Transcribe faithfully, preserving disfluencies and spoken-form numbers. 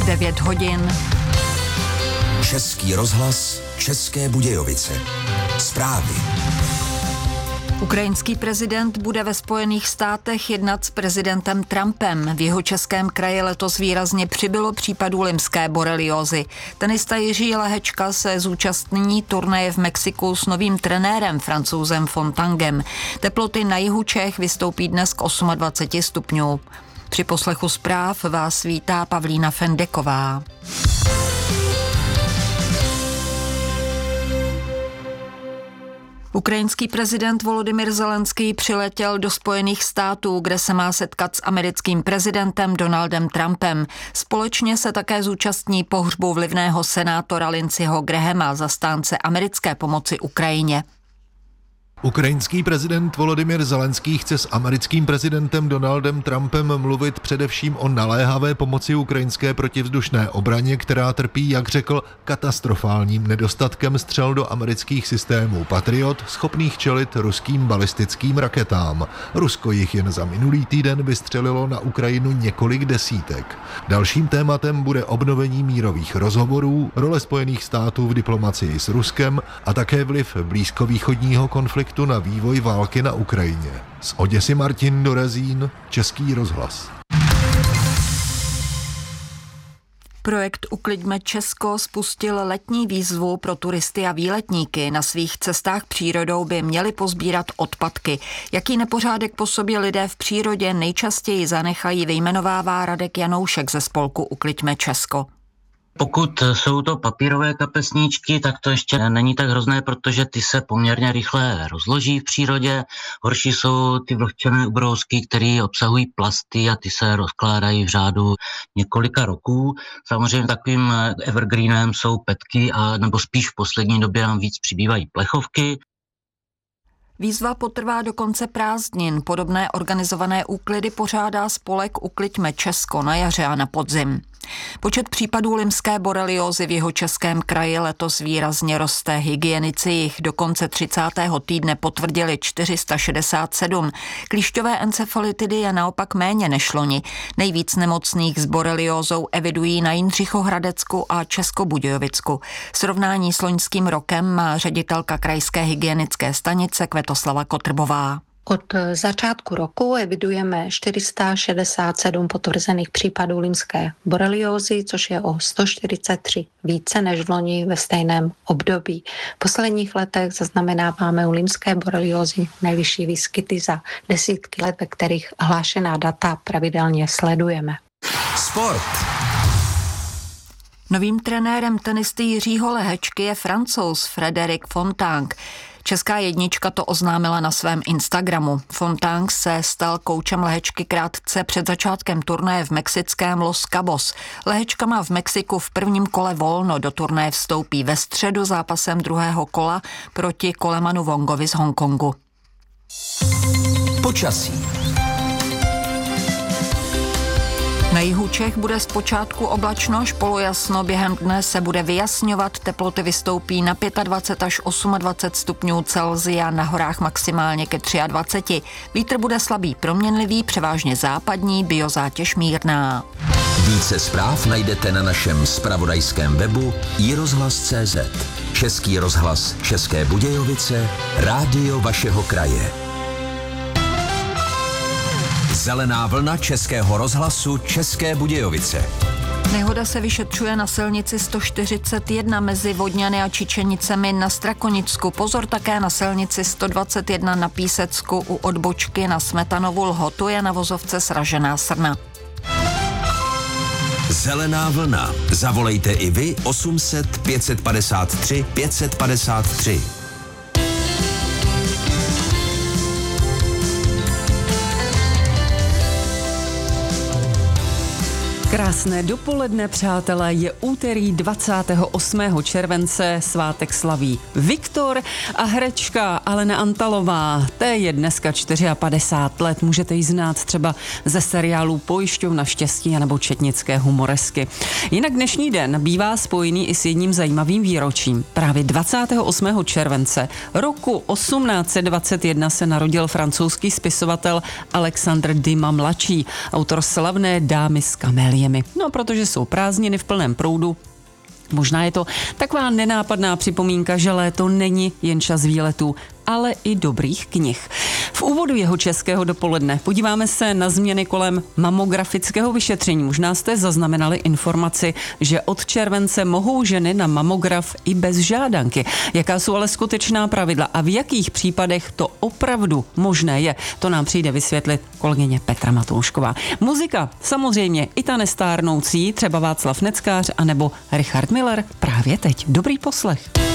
devět hodin. Český rozhlas, České Budějovice. Zprávy. Ukrajinský prezident bude ve Spojených státech jednat s prezidentem Trumpem. V Jihočeském kraji letos výrazně přibylo případů limské boreliózy. Tenista Jiří Lehečka se zúčastní turnaje v Mexiku s novým trenérem Francouzem Fontangem. Teploty na jihu Čech vystoupí dnes k dvaceti osmi stupňů. Při poslechu zpráv vás vítá Pavlína Fendeková. Ukrajinský prezident Volodymyr Zelenský přiletěl do Spojených států, kde se má setkat s americkým prezidentem Donaldem Trumpem. Společně se také zúčastní pohřbu vlivného senátora Lindseyho Grahama, zastánce americké pomoci Ukrajině. Ukrajinský prezident Volodymyr Zelenský chce s americkým prezidentem Donaldem Trumpem mluvit především o naléhavé pomoci ukrajinské protivzdušné obraně, která trpí, jak řekl, katastrofálním nedostatkem střel do amerických systémů Patriot, schopných čelit ruským balistickým raketám. Rusko jich jen za minulý týden vystřelilo na Ukrajinu několik desítek. Dalším tématem bude obnovení mírových rozhovorů, role Spojených států v diplomacii s Ruskem a také vliv blízkovýchodního konfliktu na vývoj války na Ukrajině. Z Oděsy Martin Dorezín, Český rozhlas. Projekt Ukliďme Česko spustil letní výzvu pro turisty a výletníky. Na svých cestách přírodou by měli pozbírat odpadky. Jaký nepořádek po sobě lidé v přírodě nejčastěji zanechají, vyjmenovává Radek Janoušek ze spolku Ukliďme Česko. Pokud jsou to papírové kapesníčky, tak to ještě není tak hrozné, protože ty se poměrně rychle rozloží v přírodě. Horší jsou ty vlhčené ubrousky, které obsahují plasty a ty se rozkládají v řádu několika roků. Samozřejmě takovým evergreenem jsou petky a nebo spíš v poslední době nám víc přibývají plechovky. Výzva potrvá do konce prázdnin. Podobné organizované úklidy pořádá spolek Ukliďme Česko na jaře a na podzim. Počet případů limské boreliózy v Jihočeském kraji letos výrazně roste. Hygienici jich do konce třicátého týdne potvrdili čtyři sta šedesát sedm. Klíšťové encefalitidy je naopak méně než loni. Nejvíc nemocných s boreliózou evidují na Jindřichohradecku a Českobudějovicku. Srovnání s loňským rokem má ředitelka krajské hygienické stanice Květoslava Kotrbová. Od začátku roku evidujeme čtyři sta šedesát sedm potvrzených případů limské boreliózy, což je o sto čtyřicet tři více než v loni ve stejném období. V posledních letech zaznamenáváme u limské boreliózy nejvyšší výskyty za desítky let, ve kterých hlášená data pravidelně sledujeme. Sport. Novým trenérem tenisty Jiřího Lehečky je Francouz Frédéric Fontang. Česká jednička to oznámila na svém Instagramu. Fontang se stal koučem Lehečky krátce před začátkem turnaje v mexickém Los Cabos. Lehečka má v Mexiku v prvním kole volno, do turnaje vstoupí ve středu zápasem druhého kola proti Colemanu Wongovi z Hongkongu. Počasí. Na jihu Čech bude zpočátku oblačno až polojasno, během dne se bude vyjasňovat, teploty vystoupí na dvacet pět až dvacet osm stupňů Celsia, na horách maximálně ke dvaceti třemi. Vítr bude slabý proměnlivý, převážně západní, biozátěž mírná. Více zpráv najdete na našem zpravodajském webu i rozhlas tečka cé zet. Český rozhlas České Budějovice, rádio vašeho kraje. Zelená vlna Českého rozhlasu České Budějovice. Nehoda se vyšetřuje na silnici sto čtyřicet jedna mezi Vodňany a Čičenicemi na Strakonicku. Pozor také na silnici sto dvacet jedna na Písecku u odbočky na Smetanovu Lhotu, je na vozovce sražená srna. Zelená vlna. Zavolejte i vy osm set pět set padesát tři pět set padesát tři. Krásné dopoledne, přátelé, je úterý dvacátého osmého července, svátek slaví Viktor a herečka Alena Antalová. Té je dneska padesát čtyři let, můžete ji znát třeba ze seriálu Pojišťovna štěstí nebo Četnické humoresky. Jinak dnešní den bývá spojený i s jedním zajímavým výročím. Právě dvacátého osmého července roku osmnáct set dvacet jedna se narodil francouzský spisovatel Alexandre Dumas mladší, autor slavné Dámy z Kamelií. akademiemi. No, protože jsou prázdniny v plném proudu, možná je to taková nenápadná připomínka, že léto není jen čas výletů, ale i dobrých knih. V úvodu jeho českého dopoledne podíváme se na změny kolem mamografického vyšetření. Možná jste zaznamenali informaci, že od července mohou ženy na mamograf i bez žádanky. Jaká jsou ale skutečná pravidla a v jakých případech to opravdu možné je, to nám přijde vysvětlit kolegyně Petra Matoušková. Muzika, samozřejmě i ta nestárnoucí, třeba Václav Neckář anebo Richard Miller, právě teď. Dobrý poslech.